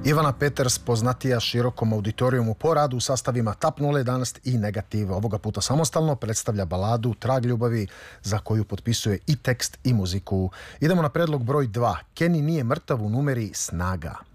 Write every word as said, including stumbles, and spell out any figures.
Ivana Peters, poznatija širokom auditorijumu po radu u sastavima Tap nula jedanaest i Negativ. Ovoga puta samostalno predstavlja baladu Trag ljubavi, za koju potpisuje i tekst i muziku. Idemo na predlog broj dva. Kenny nije mrtav u numeri Snaga.